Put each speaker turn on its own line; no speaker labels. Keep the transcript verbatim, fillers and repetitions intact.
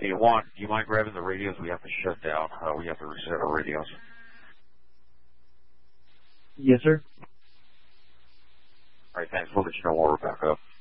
Hey, Juan, do you mind grabbing the radios? We have to shut down. Uh, we have to reset our radios.
Yes, sir.
All right, thanks. We'll let you know when we're back up.